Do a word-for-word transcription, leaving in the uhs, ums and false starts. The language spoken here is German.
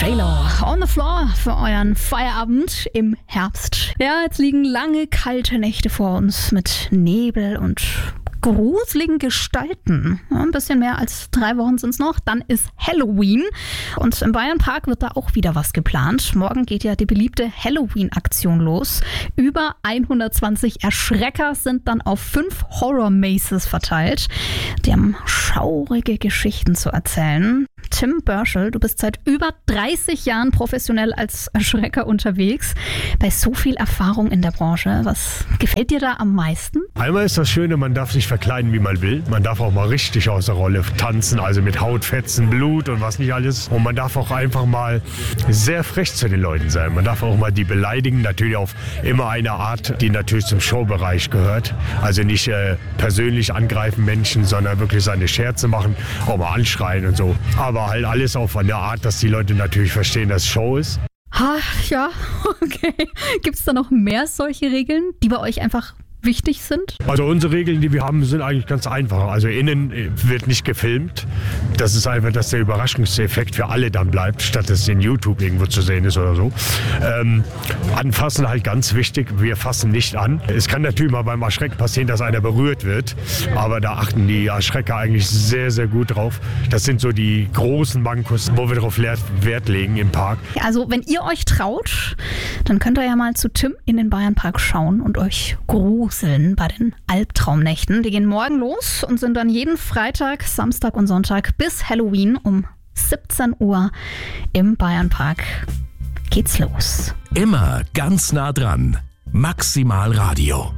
J-Lo, on the floor für euren Feierabend im Herbst. Ja, jetzt liegen lange kalte Nächte vor uns mit Nebel und gruseligen Gestalten. Ja, ein bisschen mehr als drei Wochen sind es noch. Dann ist Halloween und im Bayernpark wird da auch wieder was geplant. Morgen geht ja die beliebte Halloween-Aktion los. Über hundertzwanzig Erschrecker sind dann auf fünf Horror-Maces verteilt. Die haben schaurige Geschichten zu erzählen. Tim Börschel, du bist seit über dreißig Jahren professionell als Erschrecker unterwegs. Bei so viel Erfahrung in der Branche, was gefällt dir da am meisten? Einmal ist das Schöne, man darf sich verkleiden, wie man will. Man darf auch mal richtig aus der Rolle tanzen, also mit Hautfetzen, Blut und was nicht alles. Und man darf auch einfach mal sehr frech zu den Leuten sein. Man darf auch mal die beleidigen, natürlich auf immer eine Art, die natürlich zum Showbereich gehört. Also nicht äh, persönlich angreifen Menschen, sondern wirklich seine Scherze machen, auch mal anschreien und so. Aber halt alles auf eine Art, dass die Leute natürlich verstehen, dass es Show ist. Ha, ja, okay. Gibt es da noch mehr solche Regeln, die bei euch einfach wichtig sind? Also unsere Regeln, die wir haben, sind eigentlich ganz einfach. Also innen wird nicht gefilmt. Das ist einfach, dass der Überraschungseffekt für alle dann bleibt, statt dass es in YouTube irgendwo zu sehen ist oder so. Ähm, anfassen halt ganz wichtig. Wir fassen nicht an. Es kann natürlich mal beim Erschrecken passieren, dass einer berührt wird. Aber da achten die Erschrecker eigentlich sehr, sehr gut drauf. Das sind so die großen Mankos, wo wir darauf Wert legen im Park. Also wenn ihr euch traut, dann könnt ihr ja mal zu Tim in den Bayernpark schauen und euch gruseln bei den Albtraumnächten. Die gehen morgen los und sind dann jeden Freitag, Samstag und Sonntag bis Halloween um siebzehn Uhr im Bayernpark. Geht's los. Immer ganz nah dran. Maximal Radio.